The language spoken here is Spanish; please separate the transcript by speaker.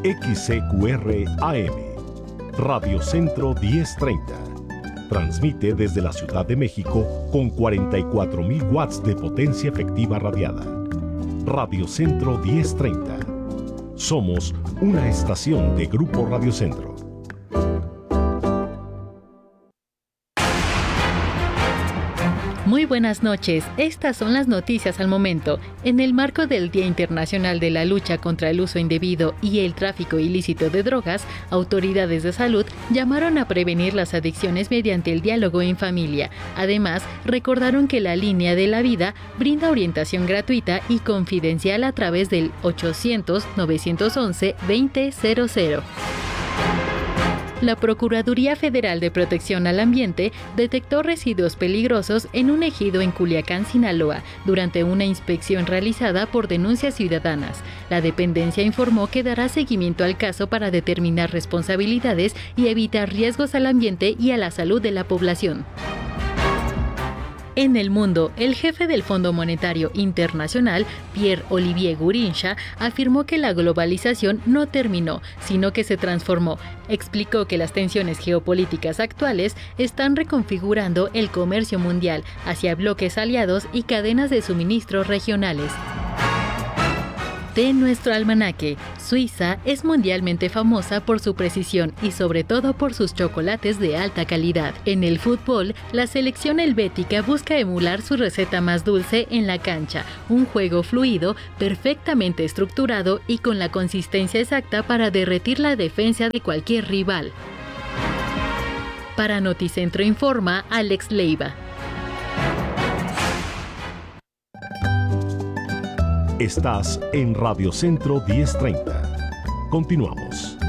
Speaker 1: XCQR AM, Radio Centro 1030. Transmite desde la Ciudad de México con 44,000 watts de potencia efectiva radiada. Radio Centro 1030. Somos una estación de Grupo Radio Centro.
Speaker 2: Muy buenas noches, estas son las noticias al momento. En el marco del Día Internacional de la Lucha contra el Uso Indebido y el Tráfico Ilícito de Drogas, autoridades de salud llamaron a prevenir las adicciones mediante el diálogo en familia. Además, recordaron que la Línea de la Vida brinda orientación gratuita y confidencial a través del 800-911-2000. La Procuraduría Federal de Protección al Ambiente detectó residuos peligrosos en un ejido en Culiacán, Sinaloa, durante una inspección realizada por denuncias ciudadanas. La dependencia informó que dará seguimiento al caso para determinar responsabilidades y evitar riesgos al ambiente y a la salud de la población. En el mundo, el jefe del Fondo Monetario Internacional, Pierre-Olivier Gourinchas, afirmó que la globalización no terminó, sino que se transformó. Explicó que las tensiones geopolíticas actuales están reconfigurando el comercio mundial hacia bloques aliados y cadenas de suministros regionales. De nuestro almanaque, Suiza es mundialmente famosa por su precisión y sobre todo por sus chocolates de alta calidad. En el fútbol, la selección helvética busca emular su receta más dulce en la cancha, un juego fluido, perfectamente estructurado y con la consistencia exacta para derretir la defensa de cualquier rival. Para Noticentro informa Alex Leiva.
Speaker 1: Estás en Radio Centro 1030. Continuamos.